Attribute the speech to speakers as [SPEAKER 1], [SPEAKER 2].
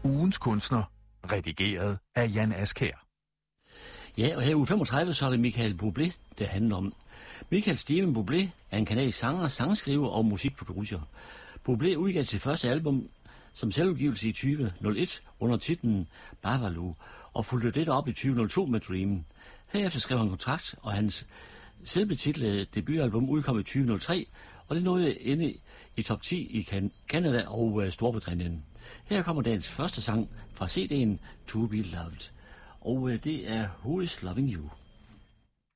[SPEAKER 1] Ugens kunstner, redigeret af Jan Askær.
[SPEAKER 2] Ja, og her i uge 35, så er det Michael Bublé, det handler om. Michael Steven Bublé er en canadisk sanger, sangskriver og musikproducer. Bublé udgav sit første album som selvudgivelse i 2001 under titlen Babalu, og fulgte dette op i 2002 med Dream. Herefter skrev han kontrakt, og hans selvbetitlede debutalbum udkom i 2003, og det nåede inde i top 10 i Canada og Storbritannien. Her kommer dagens første sang fra CD'en To Be Loved, og det er Who Is Loving You.